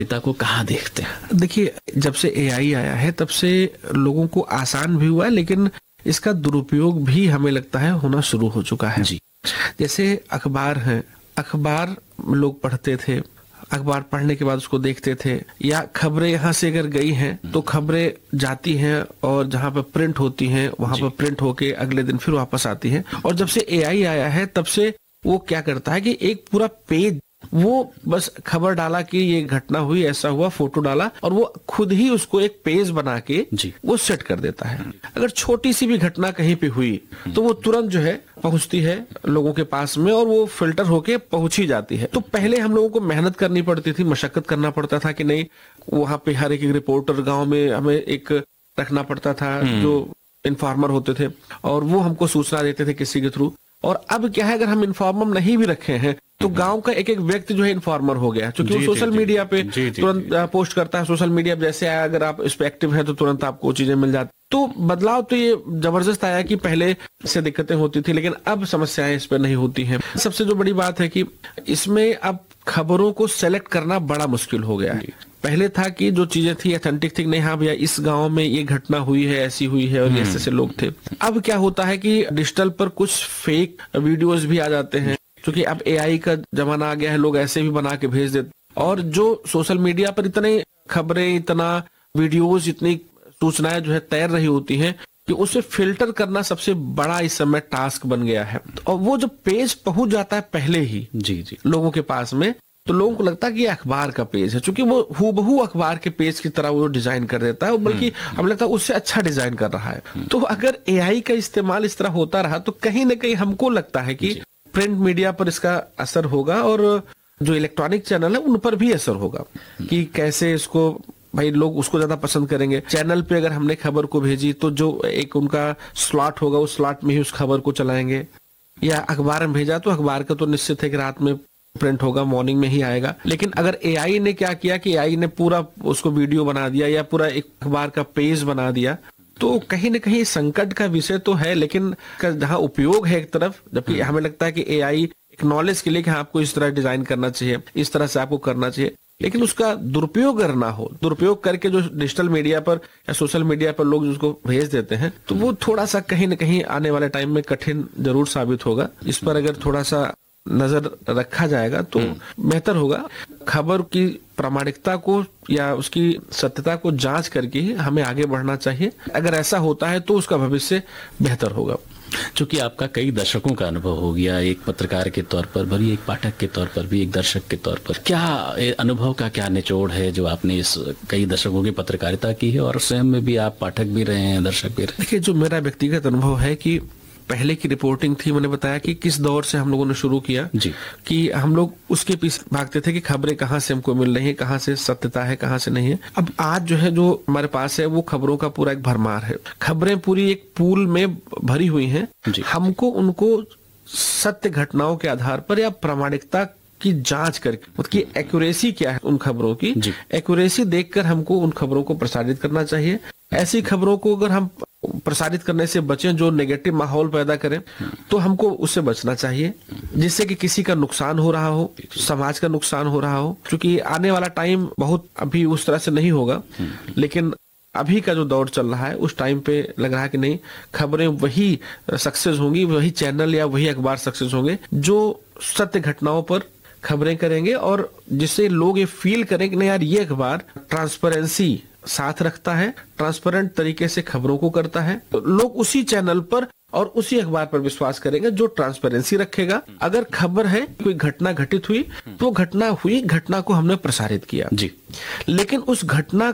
पिता को कहाँ देखते हैं? देखिए, जब से एआई आया है तब से लोगों को आसान भी हुआ है, लेकिन इसका दुरुपयोग भी हमें लगता है होना शुरू हो चुका है। जी। जैसे अखबार है, अखबार लोग पढ़ते थे, अखबार पढ़ने के बाद उसको देखते थे, या खबरें यहाँ से अगर गई हैं तो खबरें जाती हैं और जहाँ पे प्रिंट होती हैं वहां पर प्रिंट होके अगले दिन फिर वापस आती हैं। और जब से एआई आया है तब से वो क्या करता है कि एक पूरा पेज, वो बस खबर डाला कि ये घटना हुई, ऐसा हुआ, फोटो डाला और वो खुद ही उसको एक पेज बना के वो सेट कर देता है। अगर छोटी सी भी घटना कहीं पे हुई तो वो तुरंत जो है पहुंचती है लोगों के पास में और वो फिल्टर होके पहुंच ही जाती है। तो पहले हम लोगों को मेहनत करनी पड़ती थी, मशक्कत करना पड़ता था कि नहीं, वहां पे हर एक रिपोर्टर गाँव में हमें एक रखना पड़ता था जो इन्फॉर्मर होते थे और वो हमको सूचना देते थे किसी के थ्रू। और अब क्या है, अगर हम इन्फॉर्मर नहीं भी रखे हैं तो गांव का एक एक व्यक्ति जो है इन्फॉर्मर हो गया, क्योंकि वो सोशल मीडिया पे तुरंत पोस्ट करता है। सोशल मीडिया पे जैसे आया, अगर आप इस पे एक्टिव हैं तो तुरंत आपको चीजें मिल जाती। तो बदलाव तो ये जबरदस्त आया कि पहले से दिक्कतें होती थी लेकिन अब समस्याएं इस पे नहीं होती हैं। सबसे जो बड़ी बात है कि इसमें अब खबरों को सेलेक्ट करना बड़ा मुश्किल हो गया है। पहले था कि जो चीजें थी ऑथेंटिक थी, नहीं हाँ भैया इस गांव में ये घटना हुई है, ऐसी हुई है और ऐसे ऐसे लोग थे। अब क्या होता है कि डिजिटल पर कुछ फेक वीडियोस भी आ जाते हैं, क्योंकि अब एआई का जमाना आ गया है, लोग ऐसे भी बना के भेज देते। और जो सोशल मीडिया पर इतने खबरें, इतना वीडियोस, इतनी सूचनाएं जो है तैर रही होती हैं कि उसे फिल्टर करना सबसे बड़ा इस समय टास्क बन गया है। और वो जो पेज पहुंच जाता है पहले ही लोगों के पास में, तो लोगों को लगता है कि ये अखबार का पेज है, क्योंकि वो हूबहू अखबार के पेज की तरह वो डिजाइन कर देता है, बल्कि हमें लगता है उससे अच्छा डिजाइन कर रहा है। तो अगर एआई का इस्तेमाल इस तरह होता रहा तो कहीं ना कहीं हमको लगता है कि प्रिंट मीडिया पर इसका असर होगा और जो इलेक्ट्रॉनिक चैनल है उन पर भी असर होगा कि कैसे इसको भाई लोग उसको ज्यादा पसंद करेंगे। चैनल पे अगर हमने खबर को भेजी तो जो एक उनका स्लॉट होगा उस स्लॉट में ही उस खबर को चलाएंगे, या अखबार में भेजा तो अखबार का तो निश्चित है कि रात में प्रिंट होगा, मॉर्निंग में ही आएगा। लेकिन अगर एआई ने क्या किया कि एआई ने पूरा उसको वीडियो बना दिया या पूरा एक अखबार का पेज बना दिया, तो कहीं न कहीं संकट का विषय तो है, लेकिन जहाँ उपयोग है एक तरफ, जबकि हमें लगता है कि एआई एक नॉलेज के लिए कि आपको इस तरह डिजाइन करना चाहिए, इस तरह से आपको करना चाहिए, लेकिन उसका दुरुपयोग अगर ना हो, दुरुपयोग करके जो डिजिटल मीडिया पर या सोशल मीडिया पर लोग उसको भेज देते हैं, तो वो थोड़ा सा कहीं न कहीं आने वाले टाइम में कठिन जरूर साबित होगा। इस पर अगर थोड़ा सा नजर रखा जाएगा तो बेहतर होगा। खबर की प्रामाणिकता को या उसकी सत्यता को जांच करके ही हमें आगे बढ़ना चाहिए। अगर ऐसा होता है तो उसका भविष्य बेहतर होगा। चूंकि आपका कई दशकों का अनुभव हो गया, एक पत्रकार के तौर पर भी, एक पाठक के तौर पर भी, एक दर्शक के तौर पर, क्या अनुभव का क्या निचोड़ है जो आपने इस कई दशकों की पत्रकारिता की है और स्वयं में भी आप पाठक भी रहे हैं, दर्शक भी रहे? देखिए, जो मेरा व्यक्तिगत अनुभव है कि पहले की रिपोर्टिंग थी, मैंने बताया कि किस दौर से हम लोगों ने शुरू किया कि हम लोग उसके पीछे भागते थे कि खबरें कहाँ से हमको मिल रही है, कहाँ से सत्यता है, कहाँ से नहीं है। अब आज जो है, जो हमारे पास है, वो खबरों का पूरा एक भरमार है। खबरें पूरी एक पूल में भरी हुई हैं। हमको उनको सत्य घटनाओं के आधार पर या प्रामाणिकता की जांच करके, मतलब कि एक्यूरेसी क्या है उन खबरों की, एक्यूरेसी देखकर हमको उन खबरों को प्रसारित करना चाहिए। ऐसी खबरों को अगर हम प्रसारित करने से बचें जो नेगेटिव माहौल पैदा करें, तो हमको उससे बचना चाहिए, जिससे कि किसी का नुकसान हो रहा हो, समाज का नुकसान हो रहा हो। क्योंकि आने वाला टाइम बहुत अभी उस तरह से नहीं होगा, लेकिन अभी का जो दौर चल रहा है उस टाइम पे लग रहा है कि नहीं, खबरें वही सक्सेस होंगी, वही चैनल या वही अखबार सक्सेस होंगे जो सत्य घटनाओं पर खबरें करेंगे और जिससे लोग ये फील करें कि नहीं यार, ये अखबार ट्रांसपेरेंसी साथ रखता है, ट्रांसपेरेंट तरीके से खबरों को करता है। तो लोग उसी चैनल पर और उसी अखबार पर विश्वास करेंगे जो ट्रांसपेरेंसी रखेगा। अगर खबर है कोई घटना घटित हुई तो घटना हुई, घटना को हमने प्रसारित किया लेकिन उस घटना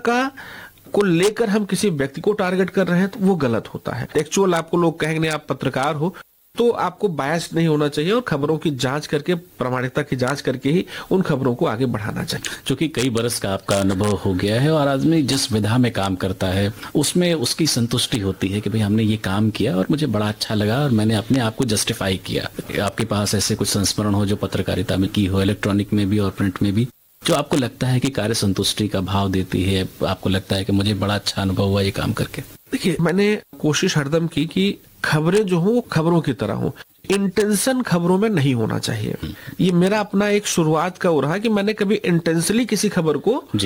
को लेकर हम किसी व्यक्ति को टारगेट कर रहे हैं तो वो गलत होता है। एक्चुअल आपको लोग कहेंगे आप पत्रकार हो तो आपको बायस नहीं होना चाहिए और खबरों की जांच करके, प्रामाणिकता की जांच करके ही उन खबरों को आगे बढ़ाना चाहिए। क्योंकि कई बरस का आपका अनुभव हो गया है और आदमी जिस विधा में काम करता है उसमें उसकी संतुष्टि होती है कि भाई हमने ये काम किया और मुझे बड़ा अच्छा लगा और मैंने अपने आप को जस्टिफाई किया। आपके पास ऐसे कुछ संस्मरण हो जो पत्रकारिता में की हो, इलेक्ट्रॉनिक में भी और प्रिंट में भी, जो आपको लगता है कि कार्य संतुष्टि का भाव देती है, आपको लगता है कि मुझे बड़ा अच्छा अनुभव हुआ ये काम करके? देखिए, मैंने कोशिश हरदम की कि खबरें जो हो वो खबरों की तरह हो, इंटेंशन खबरों में नहीं होना चाहिए। ये मेरा अपना एक शुरुआत का वो रहा कि मैंने कभी इंटेंशनली किसी खबर को